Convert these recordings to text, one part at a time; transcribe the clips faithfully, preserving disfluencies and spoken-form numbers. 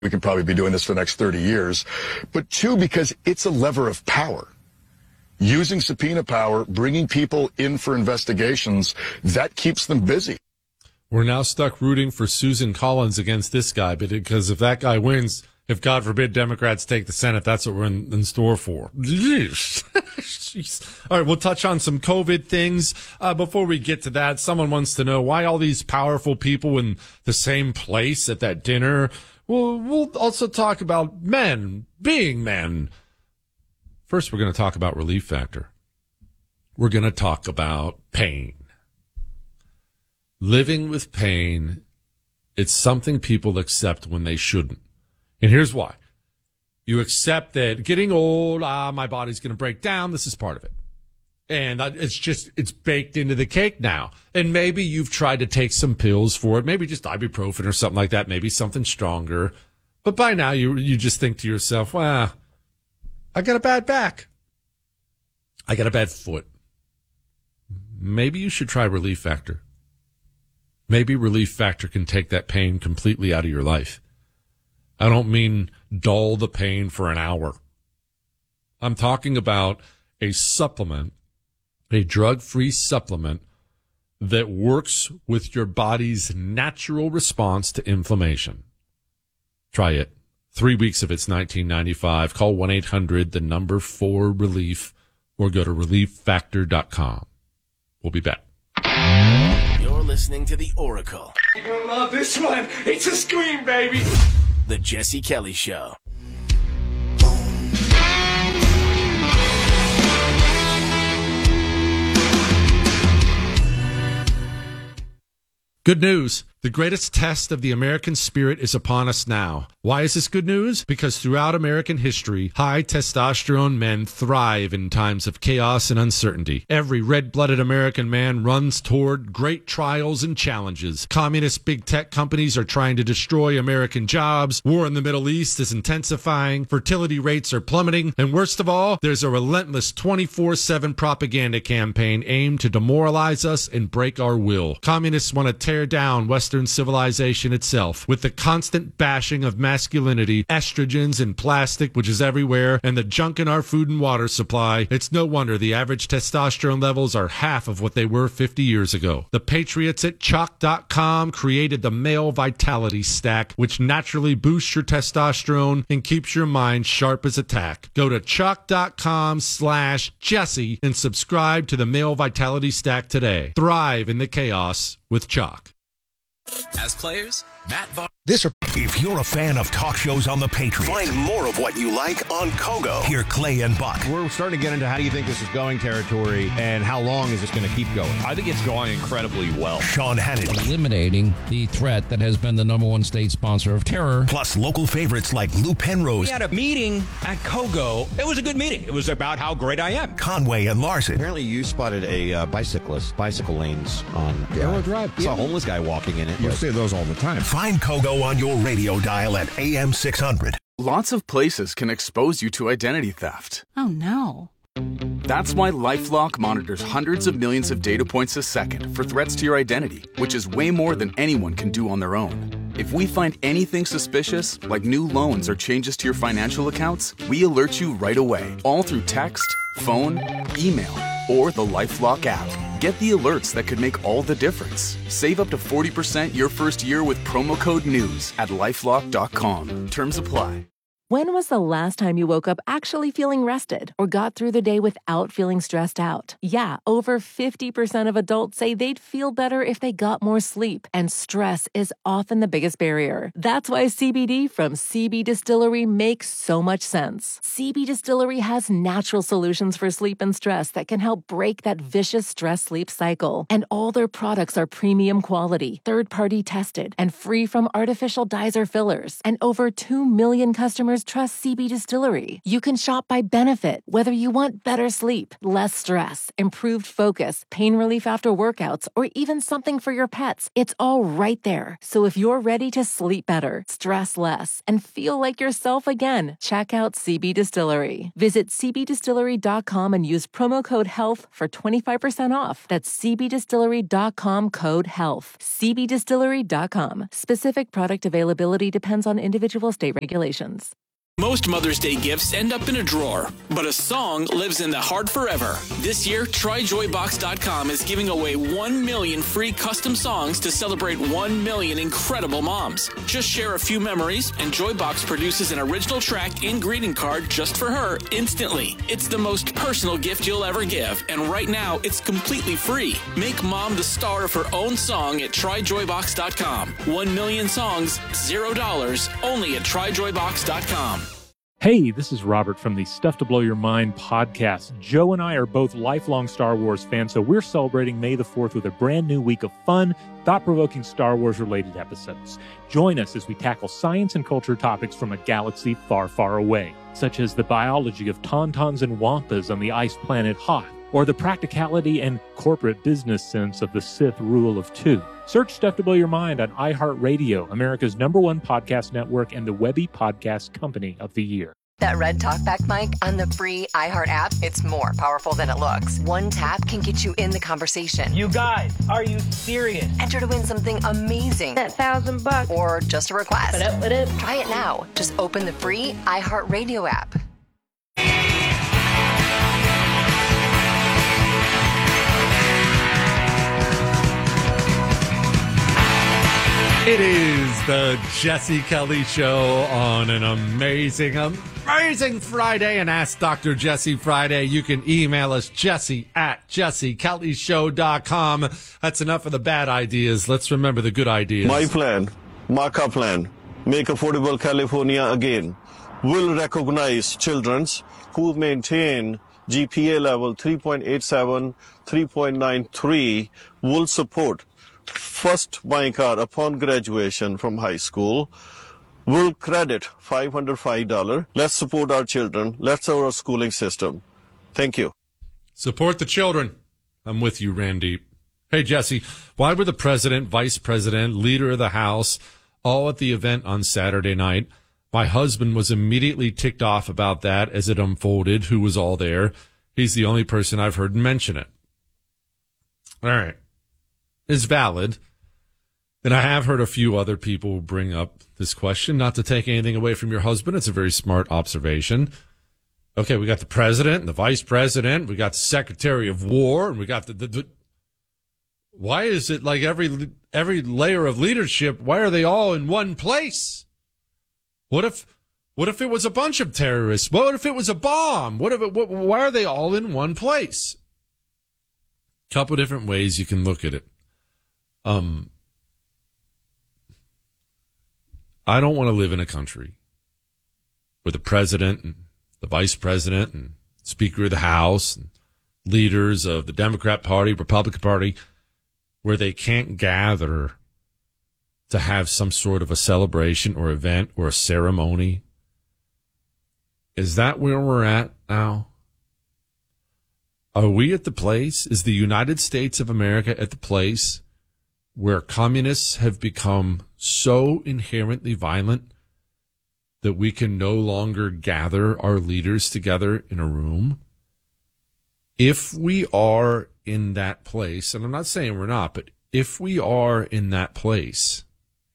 we can probably be doing this for the next thirty years. But two, because it's a lever of power. Using subpoena power, bringing people in for investigations, that keeps them busy. We're now stuck rooting for Susan Collins against this guy, because if that guy wins, if God forbid Democrats take the Senate, that's what we're in, in store for. All right, we'll touch on some COVID things. Uh, before we get to that, someone wants to know why all these powerful people in the same place at that dinner. We'll, we'll also talk about men being men. First, we're going to talk about Relief Factor. We're going to talk about pain. Living with pain, it's something people accept when they shouldn't. And here's why. You accept that getting old, ah, my body's going to break down. This is part of it. And it's just, it's baked into the cake now. And maybe you've tried to take some pills for it, maybe just ibuprofen or something like that, maybe something stronger. But by now, you you just think to yourself, well, I got a bad back. I got a bad foot. Maybe you should try Relief Factor. Maybe Relief Factor can take that pain completely out of your life. I don't mean dull the pain for an hour. I'm talking about a supplement, a drug-free supplement that works with your body's natural response to inflammation. Try it. Three weeks of it's nineteen ninety-five. Call one eight hundred, the number four relief, or go to relief factor dot com. We'll be back. You're listening to The Oracle. You're gonna love this one. It's a scream, baby. The Jesse Kelly Show. Good news. The greatest test of the American spirit is upon us now. Why is this good news? Because throughout American history, high testosterone men thrive in times of chaos and uncertainty. Every red-blooded American man runs toward great trials and challenges. Communist big tech companies are trying to destroy American jobs. War in the Middle East is intensifying. Fertility rates are plummeting. And worst of all, there's a relentless twenty-four seven propaganda campaign aimed to demoralize us and break our will. Communists want to tear down Western civilization itself with the constant bashing of masculinity, estrogens and plastic, which is everywhere, and the junk in our food and water supply. It's no wonder the average testosterone levels are half of what they were fifty years ago. The patriots at chalk dot com created the Male Vitality Stack, which naturally boosts your testosterone and keeps your mind sharp as a tack. Go to chalk dot com slash Jesse and subscribe to the Male Vitality Stack today. Thrive in the chaos with Chalk. As players, Matt Var- This or if you're a fan of talk shows on the Patriots, find more of what you like on Kogo. Hear Clay and Buck. We're starting to get into how do you think this is going territory and how long is this going to keep going? I think it's going incredibly well. Sean Hannity. Eliminating the threat that has been the number one state sponsor of terror. Plus local favorites like Lou Penrose. We had a meeting at Kogo. It was a good meeting. It was about how great I am. Conway and Larson. Apparently you spotted a uh, bicyclist, bicycle lanes on Arrow Drive. I saw a homeless guy walking in it. You see those all the time. Find Kogo on your radio dial at A M six hundred. Lots of places can expose you to identity theft. Oh, no. That's why LifeLock monitors hundreds of millions of data points a second for threats to your identity, which is way more than anyone can do on their own. If we find anything suspicious, like new loans or changes to your financial accounts, we alert you right away, all through text, phone, email, or the LifeLock app. Get the alerts that could make all the difference. Save up to forty percent your first year with promo code NEWS at lifelock dot com. Terms apply. When was the last time you woke up actually feeling rested or got through the day without feeling stressed out? Yeah, over fifty percent of adults say they'd feel better if they got more sleep, and stress is often the biggest barrier. That's why C B D from C B Distillery makes so much sense. C B Distillery has natural solutions for sleep and stress that can help break that vicious stress-sleep cycle. And all their products are premium quality, third-party tested, and free from artificial dyes or fillers. And over two million customers customers trust C B Distillery. You can shop by benefit, whether you want better sleep, less stress, improved focus, pain relief after workouts, or even something for your pets. It's all right there. So if you're ready to sleep better, stress less, and feel like yourself again, check out C B Distillery. Visit c b distillery dot com and use promo code HEALTH for twenty-five percent off. That's c b distillery dot com code HEALTH. c b distillery dot com. Specific product availability depends on individual state regulations. Most Mother's Day gifts end up in a drawer, but a song lives in the heart forever. This year, try joy box dot com is giving away one million free custom songs to celebrate one million incredible moms. Just share a few memories, and Joybox produces an original track and greeting card just for her instantly. It's the most personal gift you'll ever give, and right now, it's completely free. Make mom the star of her own song at try joy box dot com. One million songs, zero dollars, only at try joy box dot com. Hey, this is Robert from the Stuff to Blow Your Mind podcast. Joe and I are both lifelong Star Wars fans, so we're celebrating May the fourth with a brand new week of fun, thought-provoking Star Wars-related episodes. Join us as we tackle science and culture topics from a galaxy far, far away, such as the biology of tauntauns and wampas on the ice planet Hoth, or the practicality and corporate business sense of the Sith rule of two. Search Stuff to Blow Your Mind on iHeartRadio, America's number one podcast network and the Webby Podcast Company of the Year. That red talkback mic on the free iHeart app, it's more powerful than it looks. One tap can get you in the conversation. You guys, are you serious? Enter to win something amazing. That thousand bucks. Or just a request. What up, what up? Try it now. Just open the free iHeartRadio app. It is the Jesse Kelly Show on an amazing, amazing Friday. And Ask Doctor Jesse Friday. You can email us, Jesse at jesse kelly show dot com. That's enough of the bad ideas. Let's remember the good ideas. My plan, Marka plan, Make Affordable California Again, will recognize children who maintain G P A level three point eight seven, three point nine three, will support first buying car upon graduation from high school, will credit five hundred five dollars. Let's support our children. Let's our schooling system. Thank you. Support the children. I'm with you, Randy. Hey, Jesse, why were the president, vice president, leader of the House all at the event on Saturday night? My husband was immediately ticked off about that as it unfolded. Who was all there? He's the only person I've heard mention it. All right. Is valid. And I have heard a few other people bring up this question, not to take anything away from your husband. It's a very smart observation. Okay, we got the president and the vice president. We got the secretary of war, and we got the, the, the why is it like every every layer of leadership, why are they all in one place? What if what if it was a bunch of terrorists? What if it was a bomb? What if it, what, why are they all in one place? Couple different ways you can look at it. Um, I don't want to live in a country where the president and the vice president and Speaker of the House and leaders of the Democrat Party, Republican Party, where they can't gather to have some sort of a celebration or event or a ceremony. Is that where we're at now? Are we at the place? Is the United States of America at the place where communists have become so inherently violent that we can no longer gather our leaders together in a room? If we are in that place, and I'm not saying we're not, but if we are in that place,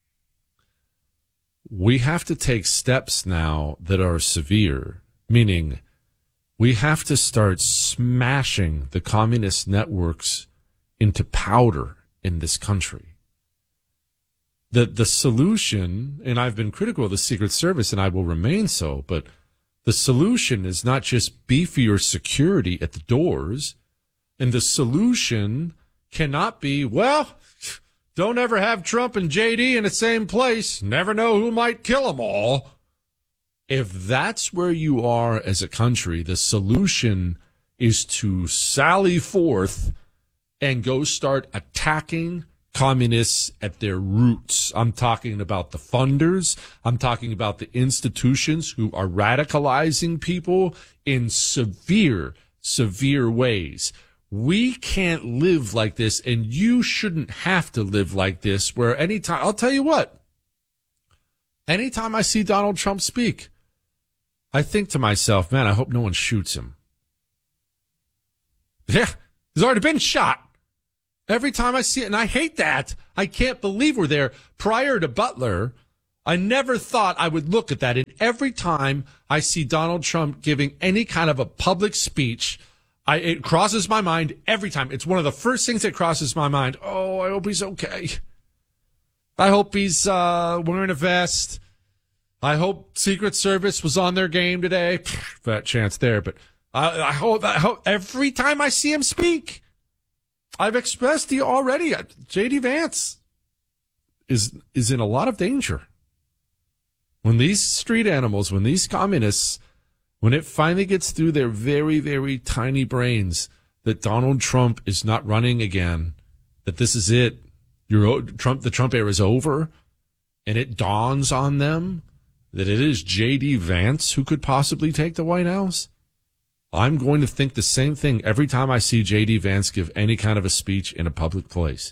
we have to take steps now that are severe, meaning we have to start smashing the communist networks into powder in this country. The the solution, and I've been critical of the Secret Service, and I will remain so, but the solution is not just beefier security at the doors, and the solution cannot be, well, don't ever have Trump and J D in the same place. Never know who might kill them all. If that's where you are as a country, the solution is to sally forth and go start attacking communists at their roots. I'm talking about the funders. I'm talking about the institutions who are radicalizing people in severe, severe ways. We can't live like this, and you shouldn't have to live like this, where anytime, I'll tell you what, anytime I see Donald Trump speak, I think to myself, man, I hope no one shoots him. Yeah, he's already been shot. Every time I see it, and I hate that. I can't believe we're there. Prior to Butler, I never thought I would look at that. And every time I see Donald Trump giving any kind of a public speech, I, it crosses my mind every time. It's one of the first things that crosses my mind. Oh, I hope he's okay. I hope he's uh, wearing a vest. I hope Secret Service was on their game today. That chance there, but I, I hope. I hope every time I see him speak, I've expressed to you already. J D Vance is is in a lot of danger. When these street animals, when these communists, when it finally gets through their very, very tiny brains that Donald Trump is not running again, that this is it, You're, Trump, the Trump era is over, and it dawns on them that it is J D Vance who could possibly take the White House, I'm going to think the same thing every time I see J D Vance give any kind of a speech in a public place.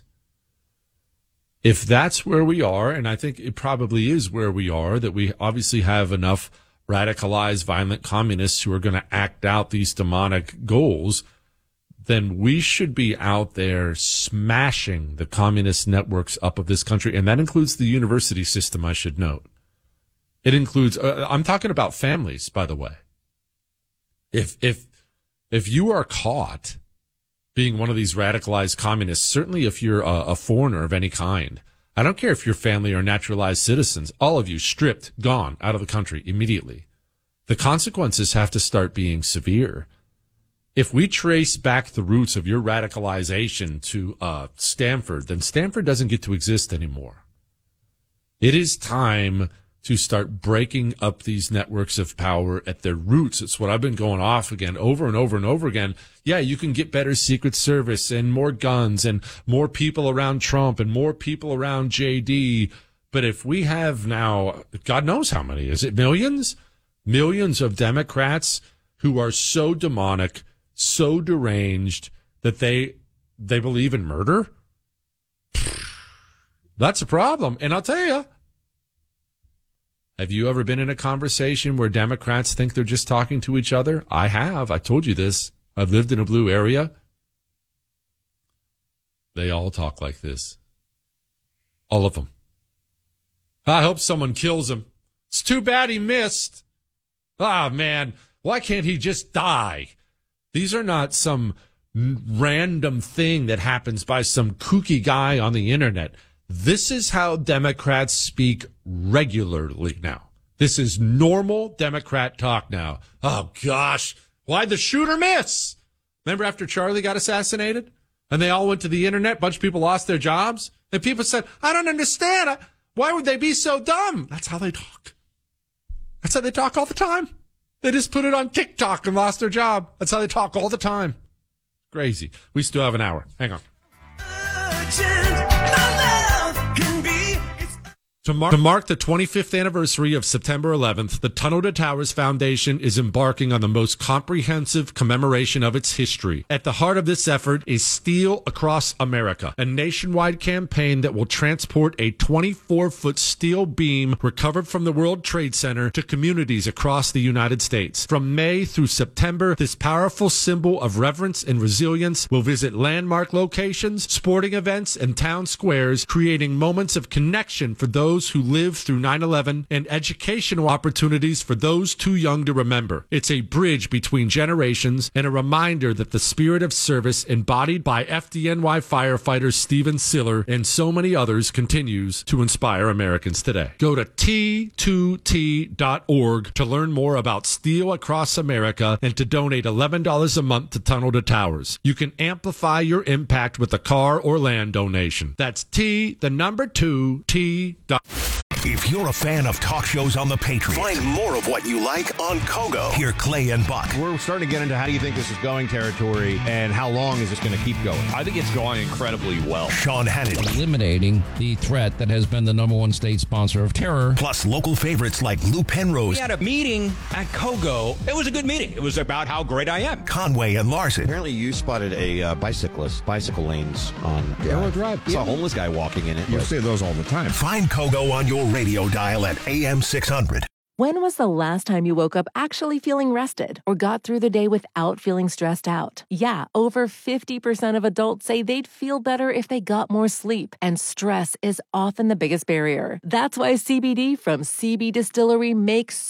If that's where we are, and I think it probably is where we are, that we obviously have enough radicalized, violent communists who are going to act out these demonic goals, then we should be out there smashing the communist networks up of this country. And that includes the university system, I should note. It includes, uh, I'm talking about families, by the way. If, if, if you are caught being one of these radicalized communists, certainly if you're a, a foreigner of any kind, I don't care if your family are naturalized citizens, all of you stripped, gone out of the country immediately. The consequences have to start being severe. If we trace back the roots of your radicalization to uh, Stanford, then Stanford doesn't get to exist anymore. It is time to start breaking up these networks of power at their roots. It's what I've been going off again over and over and over again. Yeah, you can get better Secret Service and more guns and more people around Trump and more people around J D. But if we have now, God knows how many, is it millions? Millions of Democrats who are so demonic, so deranged that they they believe in murder? That's a problem. And I'll tell you, have you ever been in a conversation where Democrats think they're just talking to each other? I have. I told you this. I've lived in a blue area. They all talk like this. All of them. I hope someone kills him. It's too bad he missed. Ah, man, why can't he just die? These are not some random thing that happens by some kooky guy on the internet. This is how Democrats speak regularly now. This is normal Democrat talk now. Oh, gosh, why'd the shooter miss? Remember after Charlie got assassinated? And they all went to the internet, a bunch of people lost their jobs? And people said, I don't understand. Why would they be so dumb? That's how they talk. That's how they talk all the time. They just put it on TikTok and lost their job. That's how they talk all the time. Crazy. We still have an hour. Hang on. To mark, to mark the twenty-fifth anniversary of September eleventh, the Tunnel to Towers Foundation is embarking on the most comprehensive commemoration of its history. At the heart of this effort is Steel Across America, a nationwide campaign that will transport a twenty-four foot steel beam recovered from the World Trade Center to communities across the United States. From May through September, this powerful symbol of reverence and resilience will visit landmark locations, sporting events, and town squares, creating moments of connection for those who lived through nine eleven and educational opportunities for those too young to remember. It's a bridge between generations and a reminder that the spirit of service embodied by F D N Y firefighter Steven Siller and so many others continues to inspire Americans today. Go to T two T dot org to learn more about Steel Across America and to donate eleven dollars a month to Tunnel to Towers. You can amplify your impact with a car or land donation. That's T, the number two, T. If you're a fan of talk shows on the Patriot, Find more of what you like on Kogo. hear Clay and Buck. We're starting to get into how do you think this is going territory and how long is this going to keep going? I think it's going incredibly well. Sean Hannity. Eliminating the threat that has been the number one state sponsor of terror. Plus local favorites like Lou Penrose, We had a meeting at Kogo. It was a good meeting. It was about how great I am. Conway, and Larson. Apparently you spotted a uh, bicyclist, bicycle lanes on Arrow Drive. Saw a homeless guy walking in it. You see those all the time. Find Kogo on your radio dial at A M six hundred. When was the last time you woke up actually feeling rested or got through the day without feeling stressed out? Yeah, over fifty percent of adults say they'd feel better if they got more sleep, and stress is often the biggest barrier. That's why C B D from C B Distillery makes